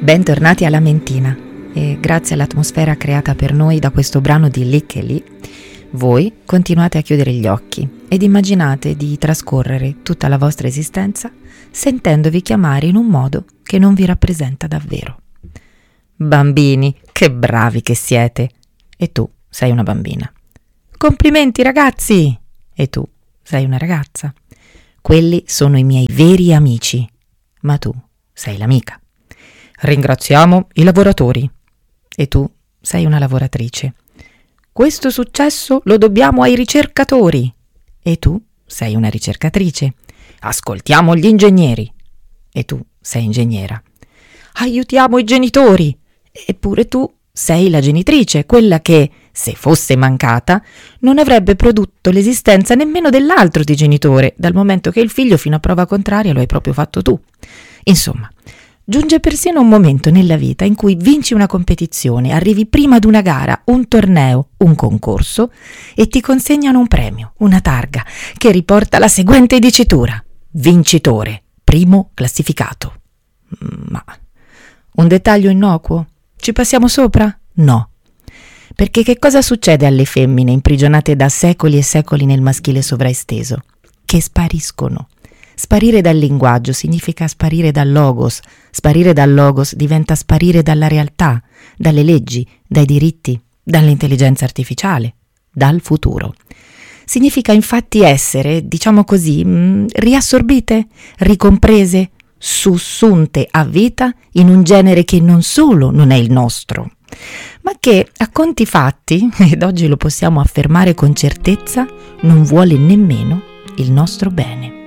Bentornati alla Mentina e grazie all'atmosfera creata per noi da questo brano di Lick e Lee, voi continuate a chiudere gli occhi ed immaginate di trascorrere tutta la vostra esistenza sentendovi chiamare in un modo che non vi rappresenta davvero. Bambini, che bravi che siete! E tu sei una bambina. Complimenti ragazzi! E tu sei una ragazza. Quelli sono i miei veri amici, ma tu sei l'amica. Ringraziamo i lavoratori. E tu sei una lavoratrice. Questo successo lo dobbiamo ai ricercatori. E tu sei una ricercatrice. Ascoltiamo gli ingegneri. E tu sei ingegnera. Aiutiamo i genitori. Eppure tu sei la genitrice, quella che, se fosse mancata, non avrebbe prodotto l'esistenza nemmeno dell'altro di genitore, dal momento che il figlio fino a prova contraria lo hai proprio fatto tu. Insomma, giunge persino un momento nella vita in cui vinci una competizione, arrivi prima ad una gara, un torneo, un concorso e ti consegnano un premio, una targa, che riporta la seguente dicitura: vincitore, primo classificato. Ma un dettaglio innocuo? Ci passiamo sopra? No. Perché che cosa succede alle femmine imprigionate da secoli e secoli nel maschile sovraesteso? Che spariscono. Sparire dal linguaggio significa sparire dal logos. Sparire dal logos diventa sparire dalla realtà, dalle leggi, dai diritti, dall'intelligenza artificiale, dal futuro. Significa infatti essere, diciamo così, riassorbite, ricomprese, sussunte a vita in un genere che non solo non è il nostro, ma che a conti fatti, ed oggi lo possiamo affermare con certezza, non vuole nemmeno il nostro bene.